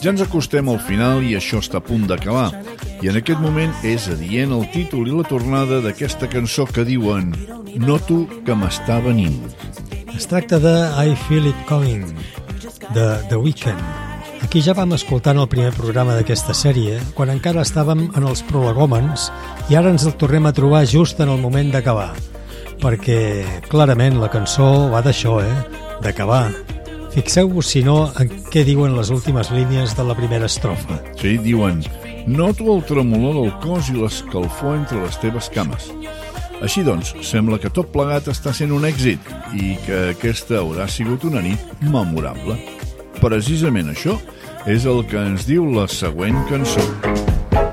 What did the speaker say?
Ja ens acostem al final i això està a punt d'acabar. I en aquest moment és adient el títol i la tornada d'aquesta cançó que diuen Noto que m'està venint. Es tracta de I Feel It Coming, de The Weeknd. Aquí ja vam escoltar en el primer programa d'aquesta sèrie, quan encara estàvem en els prolegòmens, i ara ens el tornem a trobar just en el moment d'acabar. Perquè, clarament, la cançó va d'això, d'acabar. Fixeu-vos, si no, en què diuen les últimes línies de la primera estrofa. Sí, diuen Noto el tremolor del cos i l'escalfor entre les teves cames. Així doncs, sembla que tot plegat està sent un èxit i que aquesta haurà sigut una nit memorable. Precisament això és el que ens diu la següent cançó.